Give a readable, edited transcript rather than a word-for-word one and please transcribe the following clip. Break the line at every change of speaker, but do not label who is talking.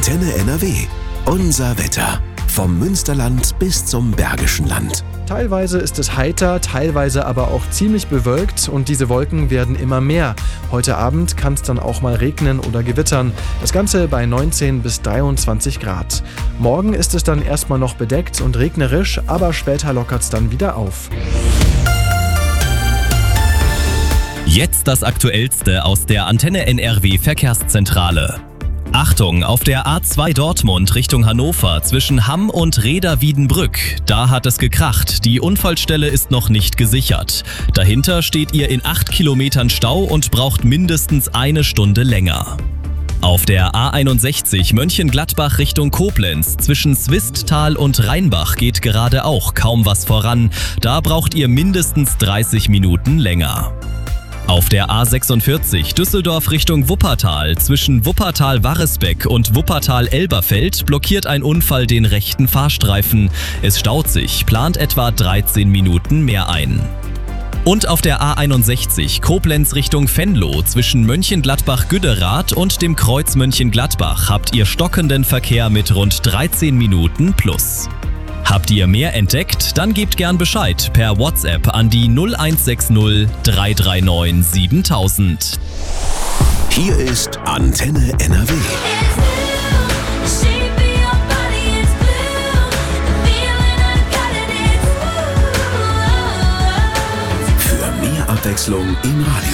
Antenne NRW. Unser Wetter. Vom Münsterland bis zum Bergischen Land.
Teilweise ist es heiter, teilweise aber auch ziemlich bewölkt und diese Wolken werden immer mehr. Heute Abend kann es dann auch mal regnen oder gewittern. Das Ganze bei 19 bis 23 Grad. Morgen ist es dann erstmal noch bedeckt und regnerisch, aber später lockert es dann wieder auf.
Jetzt das Aktuellste aus der Antenne NRW Verkehrszentrale. Achtung, auf der A2 Dortmund Richtung Hannover zwischen Hamm und Reda-Wiedenbrück. Da hat es gekracht. Die Unfallstelle ist noch nicht gesichert. Dahinter steht ihr in 8 Kilometern Stau und braucht mindestens eine Stunde länger. Auf der A61 Mönchengladbach Richtung Koblenz zwischen Swisttal und Rheinbach geht gerade auch kaum was voran. Da braucht ihr mindestens 30 Minuten länger. Auf der A46 Düsseldorf Richtung Wuppertal zwischen Wuppertal-Warresbeck und Wuppertal-Elberfeld blockiert ein Unfall den rechten Fahrstreifen. Es staut sich, plant etwa 13 Minuten mehr ein. Und auf der A61 Koblenz Richtung Venlo zwischen Mönchengladbach-Güderath und dem Kreuz Mönchengladbach habt ihr stockenden Verkehr mit rund 13 Minuten plus. Habt ihr mehr entdeckt? Dann gebt gern Bescheid per WhatsApp an die 0160 339 7000.
Hier ist Antenne NRW. Für mehr Abwechslung im Radio.